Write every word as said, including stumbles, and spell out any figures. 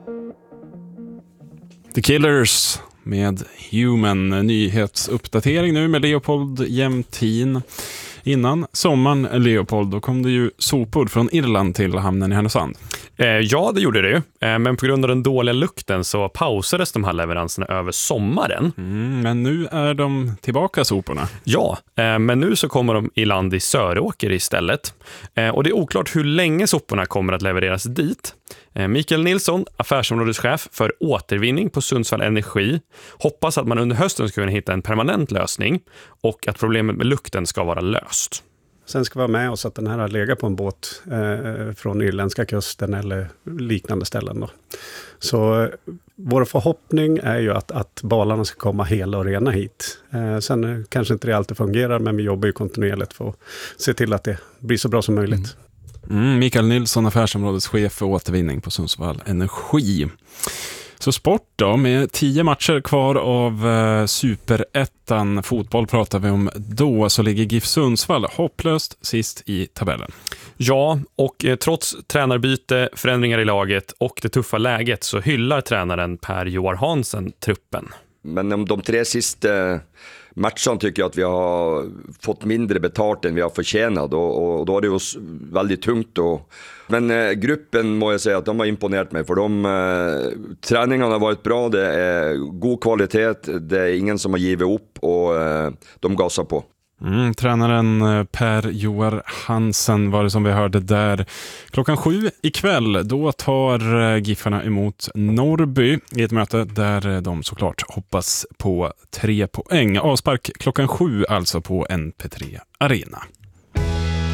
The Killers med Human. Nyhetsuppdatering nu med Leopold Jämtin. Innan sommaren, Leopold, då kom det ju sopor från Irland till hamnen i Härnösand. Eh, ja, det gjorde det ju. Eh, men på grund av den dåliga lukten så pausades de här leveranserna över sommaren. Mm, men nu är de tillbaka, soporna. Ja, eh, men nu så kommer de i land i Söråker istället. Eh, och det är oklart hur länge soporna kommer att levereras dit. Eh, Mikael Nilsson, affärsområdeschef för återvinning på Sundsvall Energi, hoppas att man under hösten ska kunna hitta en permanent lösning och att problemet med lukten ska vara löst. Sen ska vi ha med oss att den här har legat på en båt eh, från irländska kusten eller liknande ställen då. Så eh, vår förhoppning är ju att, att balarna ska komma hela och rena hit. Eh, sen eh, kanske inte det alltid fungerar, men vi jobbar ju kontinuerligt för att se till att det blir så bra som möjligt. Mm. Mm, Mikael Nilsson, affärsområdeschef för återvinning på Sundsvall Energi. Så sport då, med tio matcher kvar av eh, Superettan fotboll pratar vi om då, så ligger GIF Sundsvall hopplöst sist i tabellen. Ja, och eh, trots tränarbyte, förändringar i laget och det tuffa läget så hyllar tränaren Per-Joar Hansen truppen. Men de, de tre sista matcherna tycker jag att vi har fått mindre betalt än vi har förtjänat och, och då är det ju väldigt tungt. Och, men eh, gruppen må jag säga att de har imponerat mig, för de eh, träningarna har varit bra, det är god kvalitet, det är ingen som har givit upp och eh, de gasar på. Mm, tränaren Per-Joar Hansen var det som vi hörde där. Klockan sju ikväll, då tar Giffarna emot Norrby i ett möte där de såklart hoppas på tre poäng. Avspark klockan sju alltså på N P tre Arena.